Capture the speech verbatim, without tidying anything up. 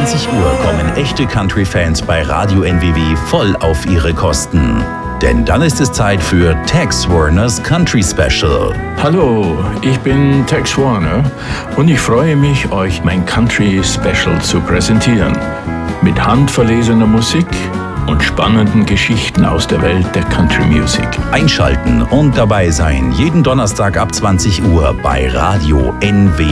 zwanzig Uhr kommen echte Country-Fans bei Radio N W W voll auf ihre Kosten. Denn dann ist es Zeit für Tex Warners Country Special. Hallo, ich bin Tex Warner und ich freue mich, euch mein Country Special zu präsentieren. Mit handverlesener Musik und spannenden Geschichten aus der Welt der Country Music. Einschalten und dabei sein, jeden Donnerstag ab zwanzig Uhr bei Radio N W W.